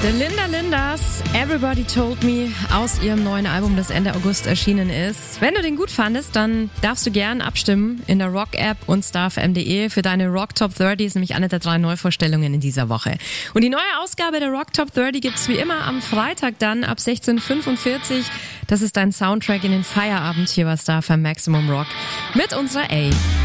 The Linda Lindas, Everybody Told Me, aus ihrem neuen Album, das Ende August erschienen ist. Wenn du den gut fandest, dann darfst du gern abstimmen in der Rock-App und starfm.de für deine Rock Top 30, ist nämlich eine der 3 Neuvorstellungen in dieser Woche. Und die neue Ausgabe der Rock Top 30 gibt's wie immer am Freitag dann ab 16:45. Das ist dein Soundtrack in den Feierabend hier bei StarFM Maximum Rock mit unserer A.